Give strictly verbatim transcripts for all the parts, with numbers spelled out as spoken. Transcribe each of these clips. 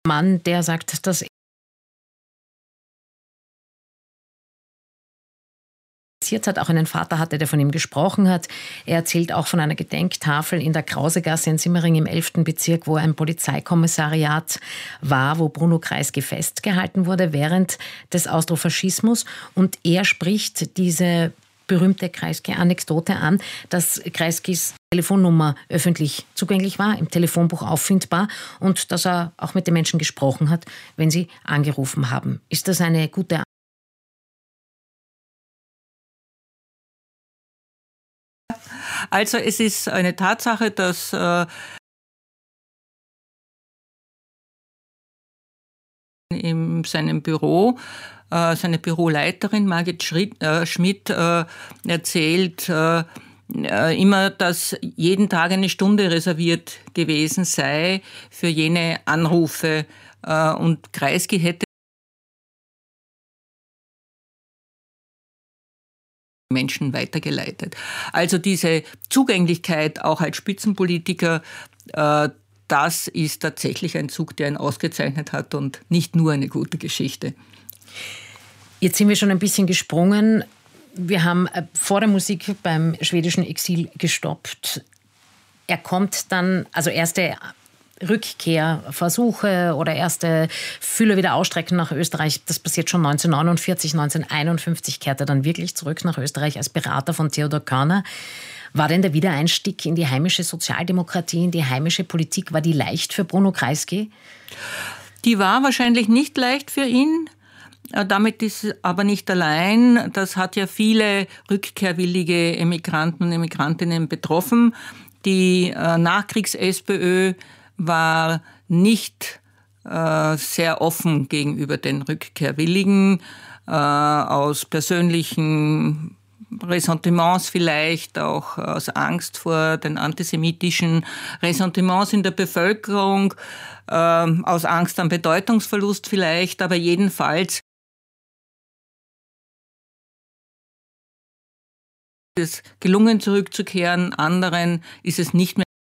Mann, der sagt, dass hat, auch einen Vater hatte, der von ihm gesprochen hat. Er erzählt auch von einer Gedenktafel in der Krausegasse in Simmering im elften Bezirk, wo ein Polizeikommissariat war, wo Bruno Kreisky festgehalten wurde während des Austrofaschismus. Und er spricht diese berühmte Kreisky-Anekdote an, dass Kreiskys Telefonnummer öffentlich zugänglich war, im Telefonbuch auffindbar und dass er auch mit den Menschen gesprochen hat, wenn sie angerufen haben. Ist das eine gute Also es ist eine Tatsache, dass äh, in seinem Büro äh, seine Büroleiterin Margit Schritt, äh, Schmidt äh, erzählt äh, äh, immer, dass jeden Tag eine Stunde reserviert gewesen sei für jene Anrufe. Äh, und Kreisky hätte Menschen weitergeleitet. Also diese Zugänglichkeit auch als Spitzenpolitiker, äh, das ist tatsächlich ein Zug, der ihn ausgezeichnet hat und nicht nur eine gute Geschichte. Jetzt sind wir schon ein bisschen gesprungen. Wir haben vor der Musik beim schwedischen Exil gestoppt. Er kommt dann, also erste Rückkehrversuche oder erste Fühler wieder ausstrecken nach Österreich. Das passiert schon neunzehnhundertneunundvierzig, neunzehnhunderteinundfünfzig kehrt er dann wirklich zurück nach Österreich als Berater von Theodor Körner. War denn der Wiedereinstieg in die heimische Sozialdemokratie, in die heimische Politik, war die leicht für Bruno Kreisky? Die war wahrscheinlich nicht leicht für ihn. Damit ist aber nicht allein. Das hat ja viele rückkehrwillige Emigranten und Emigrantinnen betroffen. Die äh, Nachkriegs-SPÖ war nicht äh, sehr offen gegenüber den Rückkehrwilligen, äh, aus persönlichen Ressentiments vielleicht, auch aus Angst vor den antisemitischen Ressentiments in der Bevölkerung, äh, aus Angst am Bedeutungsverlust vielleicht, aber jedenfalls ist es gelungen, zurückzukehren, anderen ist es nicht mehr.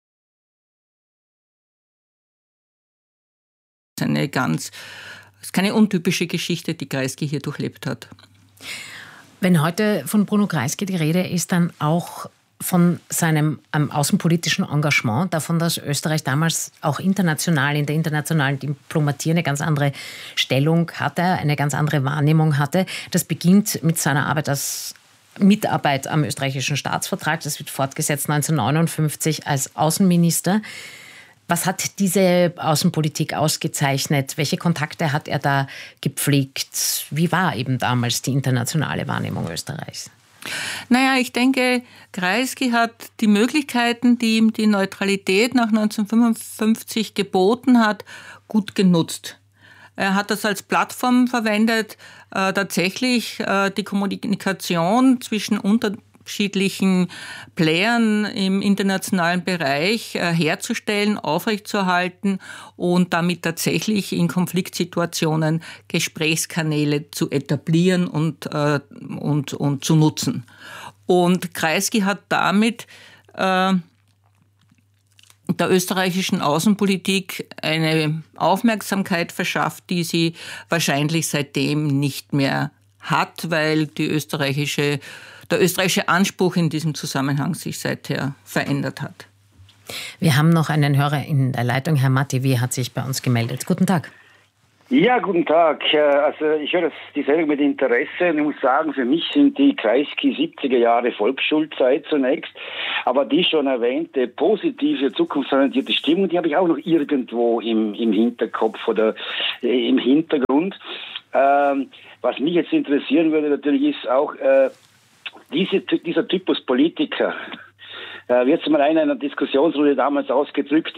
Eine ganz, es ist keine untypische Geschichte, die Kreisky hier durchlebt hat. Wenn heute von Bruno Kreisky die Rede ist, dann auch von seinem ähm, außenpolitischen Engagement, davon, dass Österreich damals auch international, in der internationalen Diplomatie eine ganz andere Stellung hatte, eine ganz andere Wahrnehmung hatte. Das beginnt mit seiner Arbeit als Mitarbeit am österreichischen Staatsvertrag. Das wird fortgesetzt neunzehnhundertneunundfünfzig als Außenminister. Was hat diese Außenpolitik ausgezeichnet? Welche Kontakte hat er da gepflegt? Wie war eben damals die internationale Wahrnehmung Österreichs? Naja, ich denke, Kreisky hat die Möglichkeiten, die ihm die Neutralität nach neunzehnhundertfünfundfünfzig geboten hat, gut genutzt. Er hat das als Plattform verwendet, äh, tatsächlich äh, die Kommunikation zwischen unterschiedlichen Playern im internationalen Bereich äh, herzustellen, aufrechtzuerhalten und damit tatsächlich in Konfliktsituationen Gesprächskanäle zu etablieren und, äh, und, und zu nutzen. Und Kreisky hat damit äh, der österreichischen Außenpolitik eine Aufmerksamkeit verschafft, die sie wahrscheinlich seitdem nicht mehr hat, weil die österreichische, der österreichische Anspruch in diesem Zusammenhang sich seither verändert hat. Wir haben noch einen Hörer in der Leitung. Herr Matti hat sich bei uns gemeldet. Guten Tag. Ja, guten Tag. Also ich höre das, die Sendung mit Interesse und ich muss sagen, für mich sind die Kreisky siebziger Jahre Volksschulzeit zunächst, aber die schon erwähnte positive, zukunftsorientierte Stimmung, die habe ich auch noch irgendwo im, im Hinterkopf oder äh, im Hintergrund. Ähm, was mich jetzt interessieren würde natürlich ist auch äh, diese, dieser Typus Politiker, äh, wird es mal in einer Diskussionsrunde damals ausgedrückt,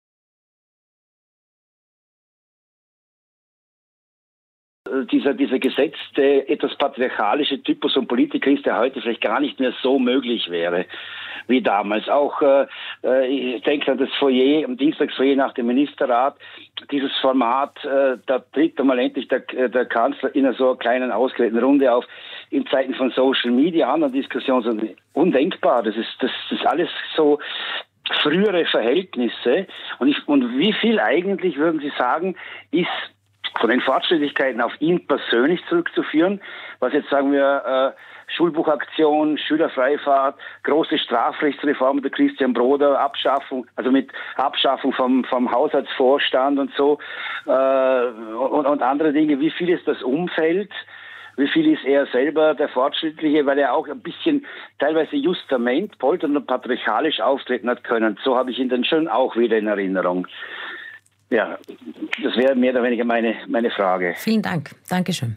Dieser, dieser gesetzte, etwas patriarchalische Typus von Politiker ist, der heute vielleicht gar nicht mehr so möglich wäre wie damals. Auch, äh, ich denke an das Foyer, am Dienstagsfoyer nach dem Ministerrat, dieses Format, äh, da tritt einmal endlich der, der Kanzler in einer so kleinen, ausgewählten Runde auf, in Zeiten von Social Media, anderen Diskussionen, undenkbar. Das ist, das, das ist alles so frühere Verhältnisse und, ich, und wie viel eigentlich, würden Sie sagen, ist von den Fortschrittlichkeiten auf ihn persönlich zurückzuführen, was jetzt sagen wir äh, Schulbuchaktion, Schülerfreifahrt, große Strafrechtsreform der Christian Broda, Abschaffung, also mit Abschaffung vom, vom Haushaltsvorstand und so äh, und, und andere Dinge. Wie viel ist das Umfeld? Wie viel ist er selber der Fortschrittliche, weil er auch ein bisschen teilweise justament, polternd und patriarchalisch auftreten hat können. So habe ich ihn dann schon auch wieder in Erinnerung. Ja, das wäre mehr oder weniger meine, meine Frage. Vielen Dank. Dankeschön.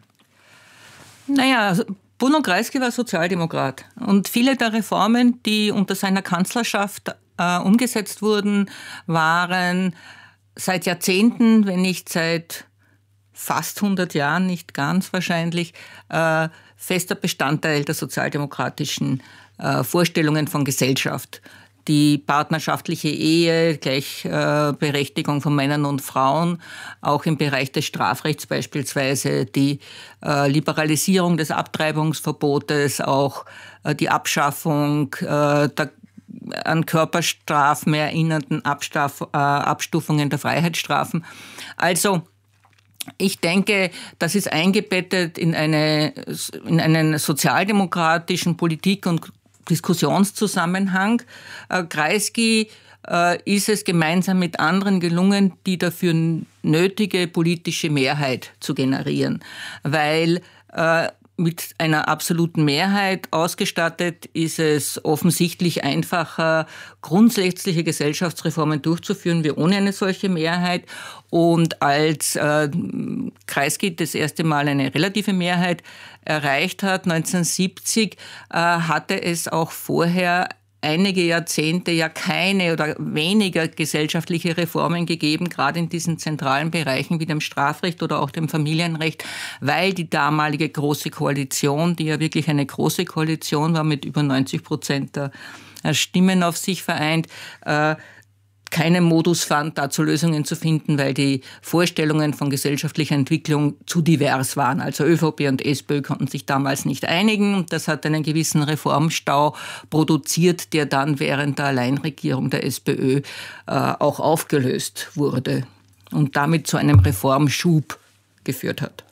Naja, Bruno Kreisky war Sozialdemokrat. Und viele der Reformen, die unter seiner Kanzlerschaft äh, umgesetzt wurden, waren seit Jahrzehnten, wenn nicht seit fast hundert Jahren, nicht ganz wahrscheinlich, äh, fester Bestandteil der sozialdemokratischen äh, Vorstellungen von Gesellschaft. Die partnerschaftliche Ehe, Gleichberechtigung von Männern und Frauen, auch im Bereich des Strafrechts beispielsweise die äh, Liberalisierung des Abtreibungsverbotes, auch äh, die Abschaffung äh, der an Körperstrafen erinnernden Abstaff, äh, Abstufungen der Freiheitsstrafen. Also ich denke, das ist eingebettet in, eine, in einen sozialdemokratischen Politik- und Diskussionszusammenhang. Äh, Kreisky äh, ist es gemeinsam mit anderen gelungen, die dafür nötige politische Mehrheit zu generieren, weil äh, mit einer absoluten Mehrheit ausgestattet ist es offensichtlich einfacher, grundsätzliche Gesellschaftsreformen durchzuführen, wie ohne eine solche Mehrheit. Und als äh, Kreisky das erste Mal eine relative Mehrheit erreicht hat, neunzehnhundertsiebzig, äh, hatte es auch vorher einige Jahrzehnte ja keine oder weniger gesellschaftliche Reformen gegeben, gerade in diesen zentralen Bereichen wie dem Strafrecht oder auch dem Familienrecht, weil die damalige Große Koalition, die ja wirklich eine große Koalition war mit über neunzig Prozent der Stimmen auf sich vereint, äh, keinen Modus fand, dazu Lösungen zu finden, weil die Vorstellungen von gesellschaftlicher Entwicklung zu divers waren. Also ÖVP und SPÖ konnten sich damals nicht einigen und das hat einen gewissen Reformstau produziert, der dann während der Alleinregierung der SPÖ äh, auch aufgelöst wurde und damit zu einem Reformschub geführt hat.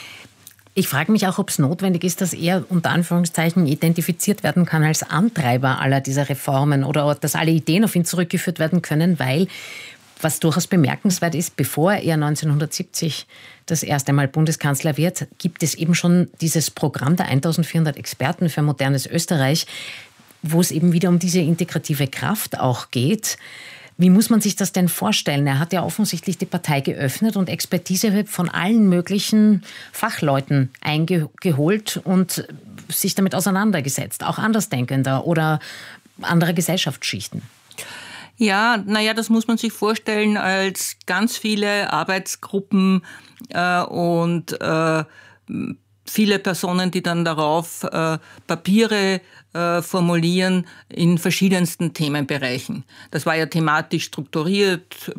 Ich frage mich auch, ob es notwendig ist, dass er unter Anführungszeichen identifiziert werden kann als Antreiber aller dieser Reformen oder dass alle Ideen auf ihn zurückgeführt werden können, weil, was durchaus bemerkenswert ist, bevor er neunzehnhundertsiebzig das erste Mal Bundeskanzler wird, gibt es eben schon dieses Programm der eintausendvierhundert Experten für modernes Österreich, wo es eben wieder um diese integrative Kraft auch geht. Wie muss man sich das denn vorstellen? Er hat ja offensichtlich die Partei geöffnet und Expertise von allen möglichen Fachleuten eingeholt und sich damit auseinandergesetzt, auch Andersdenkender oder andere Gesellschaftsschichten. Ja, naja, das muss man sich vorstellen als ganz viele Arbeitsgruppen äh, und äh, viele Personen, die dann darauf äh, Papiere äh, formulieren in verschiedensten Themenbereichen. Das war ja thematisch strukturiert,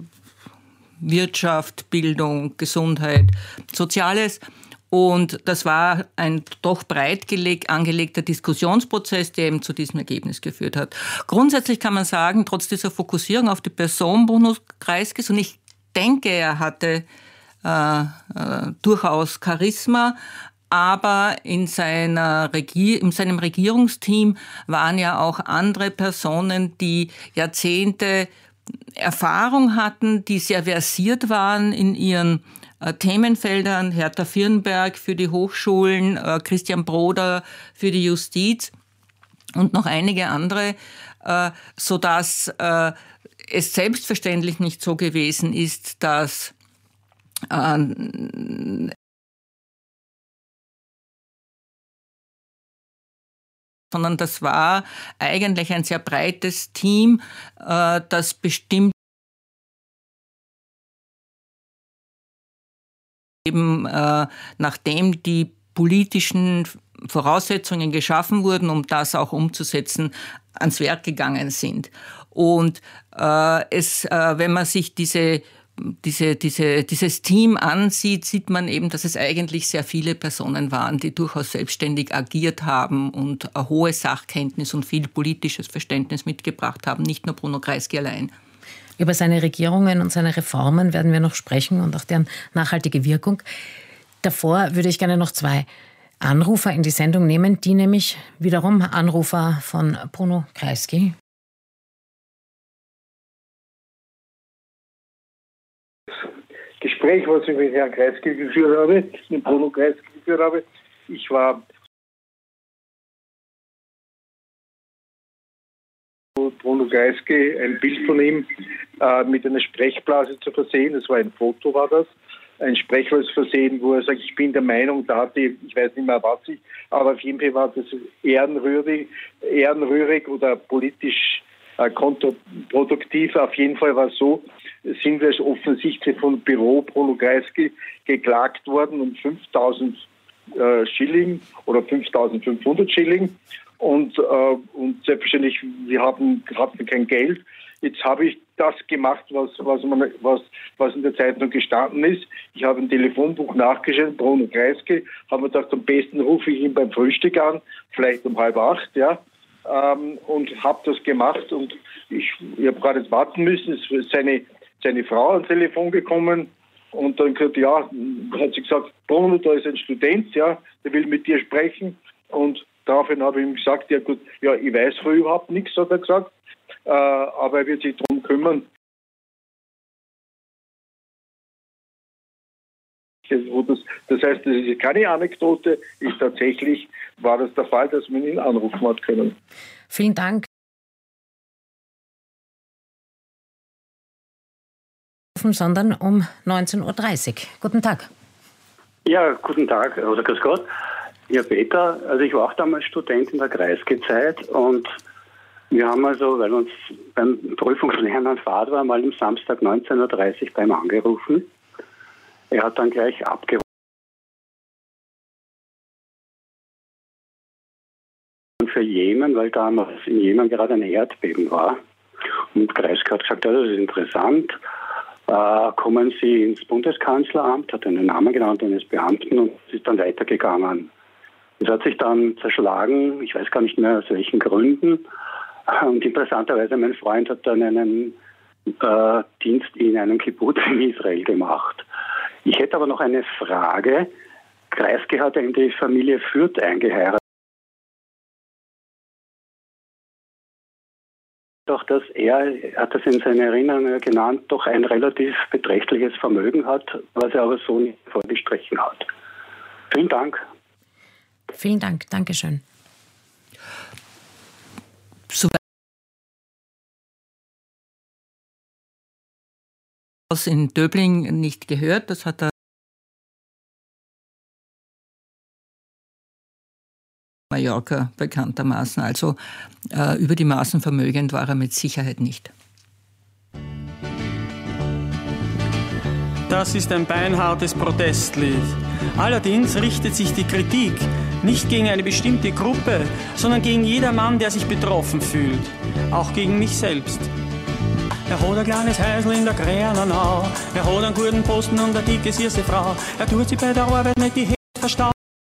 Wirtschaft, Bildung, Gesundheit, Soziales. Und das war ein doch breit geleg- angelegter Diskussionsprozess, der eben zu diesem Ergebnis geführt hat. Grundsätzlich kann man sagen, trotz dieser Fokussierung auf die Person Bruno Kreiskys, und ich denke, er hatte äh, äh, durchaus Charisma, aber in, seiner Regier- in seinem Regierungsteam waren ja auch andere Personen, die Jahrzehnte Erfahrung hatten, die sehr versiert waren in ihren äh, Themenfeldern. Hertha Firnberg für die Hochschulen, äh, Christian Broda für die Justiz und noch einige andere, äh, sodass äh, es selbstverständlich nicht so gewesen ist, dass äh, sondern das war eigentlich ein sehr breites Team, äh, das bestimmt eben äh, nachdem die politischen Voraussetzungen geschaffen wurden, um das auch umzusetzen, ans Werk gegangen sind. Und äh, es, äh, wenn man sich diese diese, diese, dieses Team ansieht, sieht man eben, dass es eigentlich sehr viele Personen waren, die durchaus selbstständig agiert haben und eine hohe Sachkenntnis und viel politisches Verständnis mitgebracht haben, nicht nur Bruno Kreisky allein. Über seine Regierungen und seine Reformen werden wir noch sprechen und auch deren nachhaltige Wirkung. Davor würde ich gerne noch zwei Anrufer in die Sendung nehmen, die nämlich wiederum Anrufer von Bruno Kreisky. Gespräch, was ich mit Herrn Kreisky geführt habe, mit Bruno Kreisky geführt habe. Ich war Bruno Kreisky, ein Bild von ihm äh, mit einer Sprechblase zu versehen. Das war ein Foto, war das. Ein Sprechblase versehen, wo er sagt, ich bin der Meinung, da hatte, ich weiß nicht mehr was ich, aber auf jeden Fall war das ehrenrührig, ehrenrührig oder politisch äh, kontraproduktiv. Auf jeden Fall war es so, sind wir offensichtlich vom Büro Bruno Kreisky geklagt worden um fünftausend äh, Schilling oder fünftausendfünfhundert Schilling. Und, äh, und selbstverständlich, wir haben, hatten kein Geld. Jetzt habe ich das gemacht, was, was, man, was, was in der Zeitung gestanden ist. Ich habe ein Telefonbuch nachgeschaut, Bruno Kreisky, habe mir gedacht, am besten rufe ich ihn beim Frühstück an, vielleicht um halb acht, ja, ähm, und habe das gemacht. Und ich, ich habe gerade warten müssen, es ist seine, seine Frau ans Telefon gekommen. Und dann gesagt, ja, hat sie gesagt, Bruno, da ist ein Student, ja, der will mit dir sprechen. Und daraufhin habe ich ihm gesagt, ja gut, ja, ich weiß früher überhaupt nichts, hat er gesagt, äh, aber er wird sich darum kümmern. Das, das heißt, das ist keine Anekdote, ist tatsächlich, war das der Fall, dass man ihn anrufen hat können. Vielen Dank. Sondern um neunzehn Uhr dreißig. Guten Tag. Ja, guten Tag oder grüß Gott. Ja, Peter, also ich war auch damals Student in der Kreisky-Zeit und wir haben also, weil uns beim Prüfungslernen an Fahrt war, mal am Samstag neunzehn Uhr dreißig beim angerufen. Er hat dann gleich abgeholt. Und für Jemen, weil damals in Jemen gerade ein Erdbeben war. Und Kreisky hat gesagt, ja, das ist interessant. Äh, kommen Sie ins Bundeskanzleramt, hat einen Namen genannt eines Beamten und es ist dann weitergegangen. Es hat sich dann zerschlagen, ich weiß gar nicht mehr aus welchen Gründen. Und interessanterweise, mein Freund hat dann einen äh, Dienst in einem Kibbutz in Israel gemacht. Ich hätte aber noch eine Frage. Kreisky hat in die Familie Fürth eingeheiratet. Doch dass er, er hat das in seiner Erinnerung genannt, doch ein relativ beträchtliches Vermögen hat, was er aber so nicht vorgestrichen hat. Vielen Dank. Vielen Dank, Dankeschön. Soweit in Döbling nicht gehört, das hat er Mallorca bekanntermaßen. Also äh, über die Maßen vermögend war er mit Sicherheit nicht. Das ist ein beinhartes Protestlied. Allerdings richtet sich die Kritik nicht gegen eine bestimmte Gruppe, sondern gegen jedermann, der sich betroffen fühlt. Auch gegen mich selbst. Er hat ein kleines Häusl in der Krähenau, er hat einen guten Posten und eine dicke, süße Frau. Er tut sich bei der Arbeit nicht die Hände verstauen.